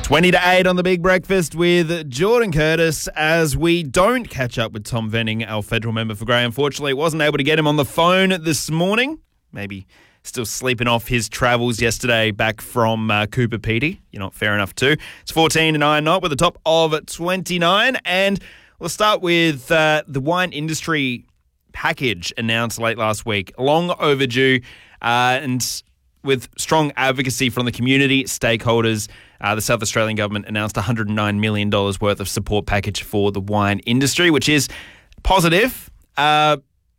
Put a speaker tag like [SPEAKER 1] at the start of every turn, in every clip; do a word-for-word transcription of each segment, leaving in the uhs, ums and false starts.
[SPEAKER 1] twenty to eight on the Big Breakfast with Jordan Curtis as we don't catch up with Tom Venning, our federal member for Grey. Unfortunately, wasn't able to get him on the phone this morning. Maybe still sleeping off his travels yesterday back from uh, Cooper Pedy. You're not fair enough too. It's fourteen to nine not with a top of twenty-nine. And we'll start with uh, the wine industry package announced late last week. Long overdue uh, and with strong advocacy from the community, stakeholders. Uh, the South Australian government announced one hundred nine million dollars worth of support package for the wine industry, which is positive. Uh,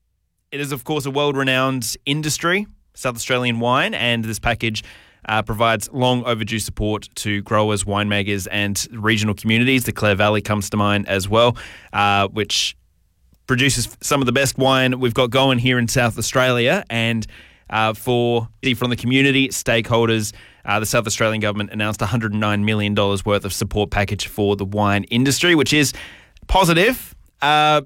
[SPEAKER 1] it is, of course, a world-renowned industry, South Australian wine, and this package uh, provides long overdue support to growers, winemakers, and regional communities. The Clare Valley comes to mind as well, uh, which produces some of the best wine we've got going here in South Australia. And uh, for from the community, stakeholders, Uh, the South Australian government announced one hundred nine million dollars worth of support package for the wine industry, which is positive. Uh,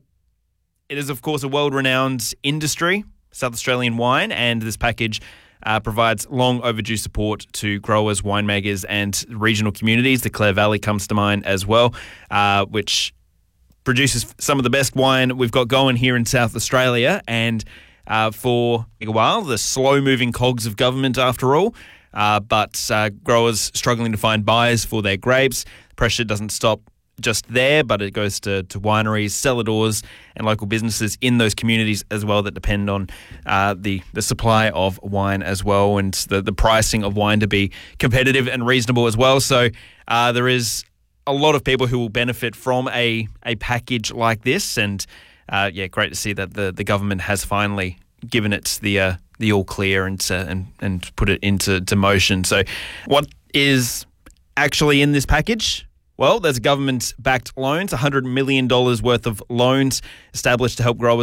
[SPEAKER 1] it is, of course, a world-renowned industry, South Australian wine, and this package uh, provides long overdue support to growers, winemakers, and regional communities. The Clare Valley comes to mind as well, uh, which produces some of the best wine we've got going here in South Australia. And uh, for a while, the slow-moving cogs of government, after all. Uh, but uh, growers struggling to find buyers for their grapes. Pressure doesn't stop just there, but it goes to, to wineries, celladors, and local businesses in those communities as well that depend on uh, the the supply of wine as well, and the, the pricing of wine to be competitive and reasonable as well. So uh, there is a lot of people who will benefit from a, a package like this, and uh, yeah, great to see that the, the government has finally given it the uh, the all clear and, uh, and and put it into to motion. So what is actually in this package? Well, there's government-backed loans, one hundred million dollars worth of loans established to help growers